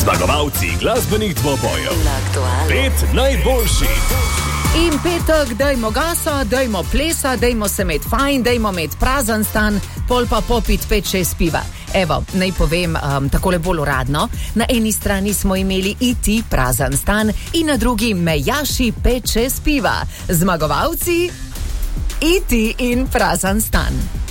Zmagovalci glasbenih dvobojev. 5 najboljših. In petek, dajmo gasa, dajmo plesa, dajmo se imeti fajn, dajmo imeti prazen stan, pol pa popit 5-6 piva. Evo, naj povem takole bolj uradno. Na eni strani smo imeli iti prazen stan in na drugi mejaši 5-6 piva. Zmagovalci iti in prazen stan.